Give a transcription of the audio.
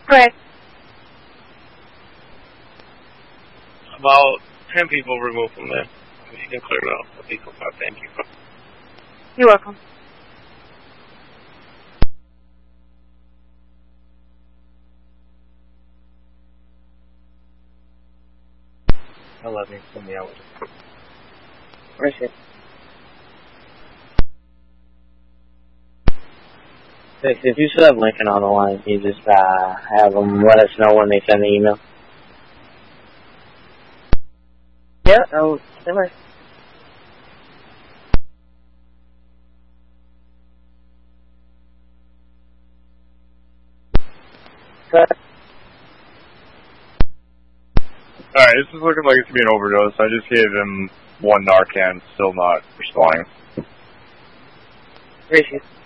Correct. About 10 people removed from there. You can clear it out. Thank you. You're welcome. I love you. Send me out. Where's it? If you still have Lincoln on the line, you just have them let us know when they send the email. Yeah, oh, never. Alright, this is looking like it's being overdose. I just gave him 1 Narcan, still not responding. Where is it?